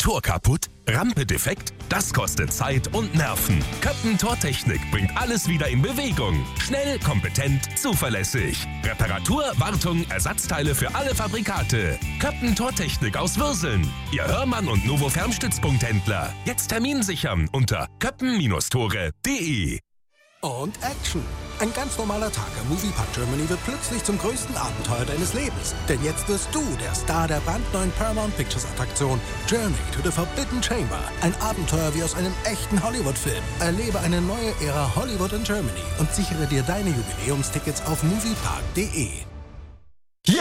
Tor kaputt? Rampe defekt? Das kostet Zeit und Nerven. Köppen Tortechnik bringt alles wieder in Bewegung. Schnell, kompetent, zuverlässig. Reparatur, Wartung, Ersatzteile für alle Fabrikate. Köppen Tortechnik aus Würseln. Ihr Hörmann und Novo Fernstützpunkthändler. Jetzt Termin sichern unter köppen-tore.de. Und Action! Ein ganz normaler Tag am Moviepark Germany wird plötzlich zum größten Abenteuer deines Lebens. Denn jetzt wirst du der Star der brandneuen Paramount Pictures Attraktion Journey to the Forbidden Chamber. Ein Abenteuer wie aus einem echten Hollywood-Film. Erlebe eine neue Ära Hollywood in Germany und sichere dir deine Jubiläumstickets auf moviepark.de.